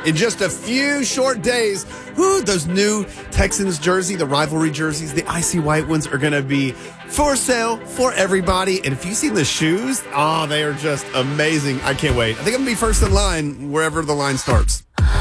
in just a few short days. Whoo, those new Texans jersey, the rivalry jerseys, the icy white ones are going to be for sale for everybody. And if you've seen the shoes, they are just amazing. I can't wait. I think I'm going to be first in line wherever the line starts.